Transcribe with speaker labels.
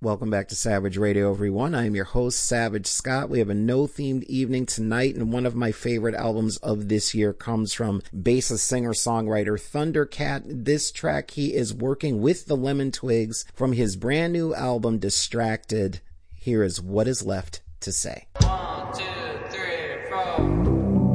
Speaker 1: Welcome back to Savage Radio, everyone. I am your host, Savage Scott. We have a no-themed evening tonight, and one of my favorite albums of this year comes from bassist, singer-songwriter Thundercat. This track, he is working with the Lemon Twigs from his brand new album, Distracted. Here is What Is Left to Say.